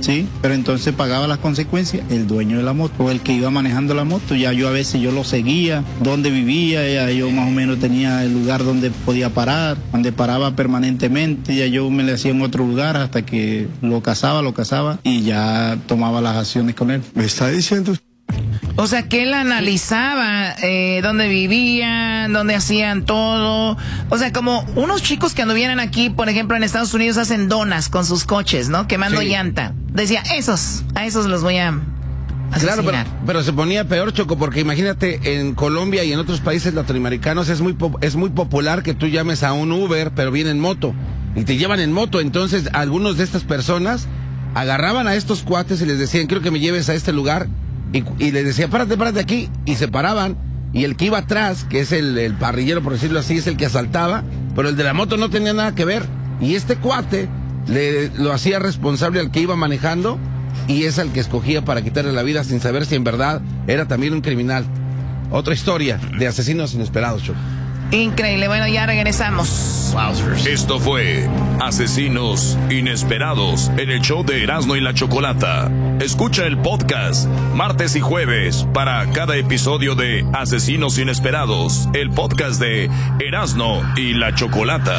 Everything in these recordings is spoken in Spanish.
Sí, pero entonces pagaba las consecuencias el dueño de la moto, o el que iba manejando la moto. Ya yo a veces yo lo seguía, donde vivía, ya yo más o menos tenía el lugar donde podía parar, donde paraba permanentemente, ya yo me le hacía en otro lugar hasta que lo cazaba y ya tomaba las acciones con él. ¿Me está diciendo? O sea, que él analizaba dónde vivían, dónde hacían todo. O sea, como unos chicos que anduvieran aquí, por ejemplo, en Estados Unidos hacen donas con sus coches, ¿no? Quemando llanta. Decía, a esos los voy a asesinar. Claro, pero se ponía peor, Choco, porque imagínate, en Colombia y en otros países latinoamericanos es muy popular que tú llames a un Uber, pero viene en moto, y te llevan en moto. Entonces, algunos de estas personas agarraban a estos cuates y les decían, quiero que me lleves a este lugar. Y les decía, párate aquí, y se paraban, y el que iba atrás, que es el parrillero, por decirlo así, es el que asaltaba, pero el de la moto no tenía nada que ver, y este cuate lo hacía responsable al que iba manejando, y es al que escogía para quitarle la vida sin saber si en verdad era también un criminal. Otra historia de asesinos inesperados, Choco. Increíble, bueno, ya regresamos. Esto fue Asesinos Inesperados en el show de Erasmo y la Chocolata. Escucha el podcast martes y jueves para cada episodio de Asesinos Inesperados, el podcast de Erasmo y la Chocolata.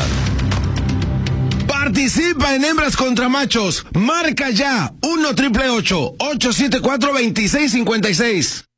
Participa en Hembras contra Machos. Marca ya 1-888-874-2656.